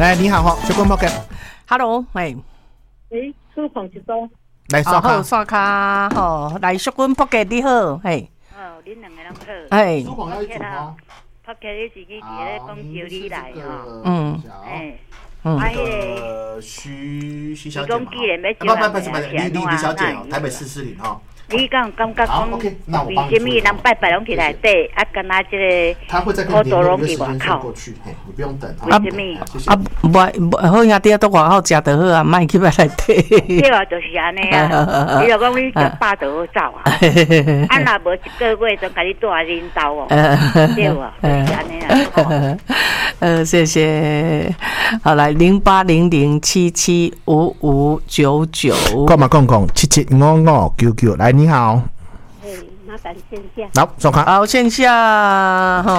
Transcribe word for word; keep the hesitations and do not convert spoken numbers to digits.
来，你好哈，小光 Pocket。Hello， 喂， 诶，出访一组， 来刷卡， 刷卡，吼，来小光 Pocket 你好，嘿。 哦，恁两个人好。 哎， 出访要一组吗 ？Pocket 你自己伫咧讲招你来吼。 嗯， 哎， 嗯， 啊， 那个徐徐小姐嘛， 你讲既然要不不不是不是，李李李小姐哦，台北市士林哈。 你敢感觉讲，为什么人拜拜拢伫内底，啊，敢若即个好多拢伫外口？ 你不用等。 为什么？ 啊，无无好兄弟都外口食就好啊，莫去内底。 对啊，就是安尼啊。你若讲你食饱就好走啊，啊，若无一个月，总甲你住喺恁兜哦。对啊，就是安尼啊。 呃，谢谢。好，来零八零零七七五五九九。 讲嘛讲讲七七五五九九来。你好， 哎，麻烦线下。 好，刷卡。 好，线下哈。